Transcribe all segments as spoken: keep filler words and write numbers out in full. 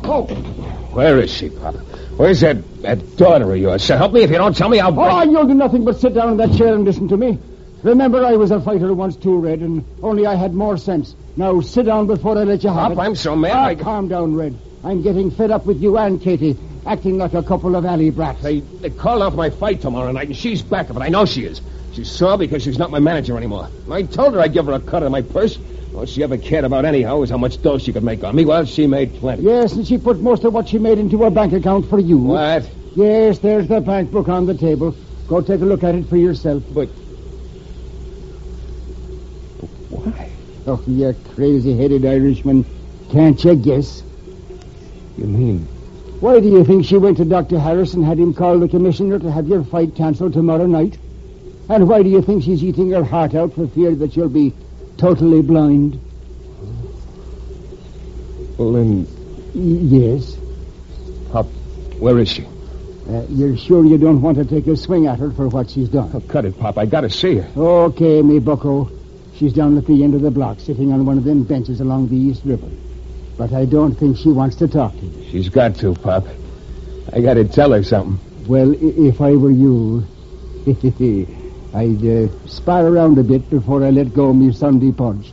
Oh. Where is she, Pop? Where's that, that daughter of yours? So help me. If you don't tell me, I'll break... Oh, you'll do nothing but sit down in that chair and listen to me. Remember, I was a fighter once too, Red, and only I had more sense. Now, sit down before I let you have Pop, it. I'm so mad. Ah, I... calm down, Red. I'm getting fed up with you and Katie, acting like a couple of alley brats. They, they called off my fight tomorrow night, and she's back, but I know she is. She's sore because she's not my manager anymore. I told her I'd give her a cut of my purse. All she ever cared about anyhow was how much dough she could make on me. Well, she made plenty. Yes, and she put most of what she made into her bank account for you. What? Yes, there's the bank book on the table. Go take a look at it for yourself. But... Why? Oh, you crazy-headed Irishman. Can't you guess? You mean... Why do you think she went to Doctor Harris and had him call the commissioner to have your fight cancelled tomorrow night? And why do you think she's eating her heart out for fear that you'll be totally blind? Well, then... Y- yes. Pop, where is she? Uh, you're sure you don't want to take a swing at her for what she's done? Oh, cut it, Pop. I gotta see her. Okay, me bucko. She's down at the end of the block, sitting on one of them benches along the East River. But I don't think she wants to talk to you. She's got to, Pop. I gotta tell her something. Well, I- if I were you, I'd uh, spar around a bit before I let go of me Sunday punch.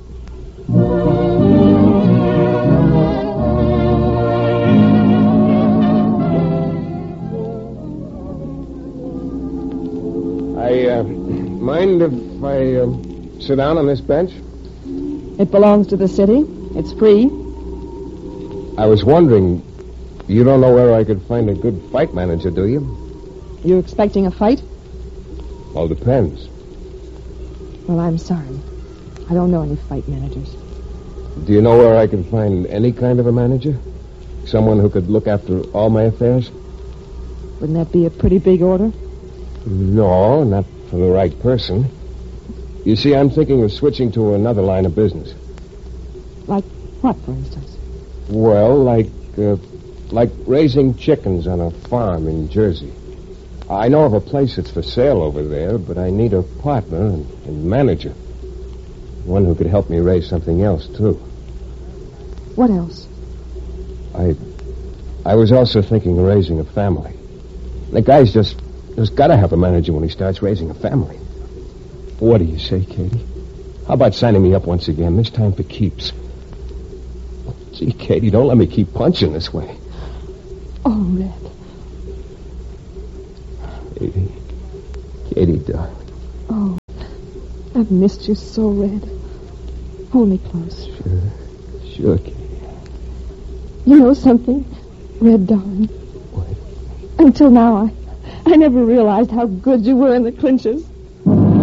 I, uh, mind if I, uh, sit down on this bench? It belongs to the city. It's free. I was wondering, you don't know where I could find a good fight manager, do you? You expecting a fight? Well, depends. Well, I'm sorry. I don't know any fight managers. Do you know where I can find any kind of a manager? Someone who could look after all my affairs? Wouldn't that be a pretty big order? No, not for the right person. You see, I'm thinking of switching to another line of business. Like what, for instance? Well, like, uh, like raising chickens on a farm in Jersey. I know of a place that's for sale over there, but I need a partner and, and manager. One who could help me raise something else, too. What else? I I was also thinking of raising a family. The guy's just, just got to have a manager when he starts raising a family. What do you say, Katie? How about signing me up once again, this time for keeps? Gee, Katie, don't let me keep punching this way. Oh, Red. Katie. Katie, darling. Oh, I've missed you so, Red. Hold me close. Sure. Sure, Katie. You know something, Red, darling? What? Until now, I, I never realized how good you were in the clinches.